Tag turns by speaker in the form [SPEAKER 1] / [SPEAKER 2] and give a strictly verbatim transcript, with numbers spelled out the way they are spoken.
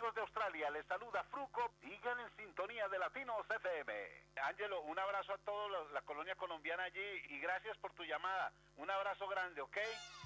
[SPEAKER 1] amigos de Australia, les saluda Fruco. Sigan en sintonía de Latinos F M. Ángelo, un abrazo a toda la colonia colombiana allí y gracias por tu llamada. Un abrazo grande, ¿ok?